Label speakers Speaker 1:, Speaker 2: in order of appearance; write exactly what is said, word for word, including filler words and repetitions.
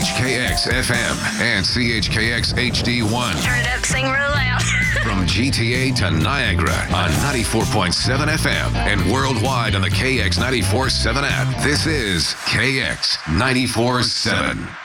Speaker 1: H K X F M and C H K X H D one.
Speaker 2: Turn it up, sing real loud.
Speaker 1: From G T A to Niagara on ninety-four point seven F M and worldwide on the K X ninety-four point seven app. This is K X ninety-four point seven.